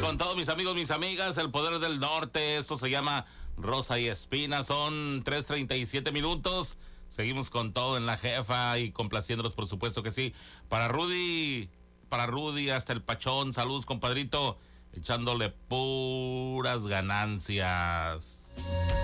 con todos mis amigos, mis amigas, el poder del norte, esto se llama Rosa y Espina, son 3:37 minutos, seguimos con todo en la jefa y complaciéndolos, por supuesto que sí. Para Rudy hasta el Pachón, saludos compadrito, echándole puras ganancias.